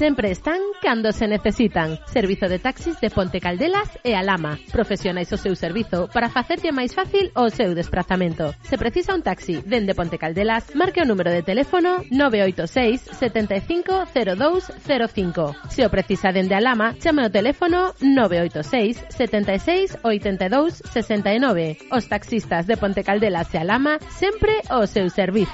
sempre están cando se necesitan. Servizo de taxis de Ponte Caldelas e Alhama. Profesionais o seu servizo para facerlle máis fácil o seu desprazamento. Se precisa un taxi dende Ponte Caldelas, marque o número de teléfono 986 75 0205. Se o precisa dende Alhama, chame o teléfono 986 76 82 69. Os taxistas de Ponte Caldelas e Alhama sempre o seu servizo.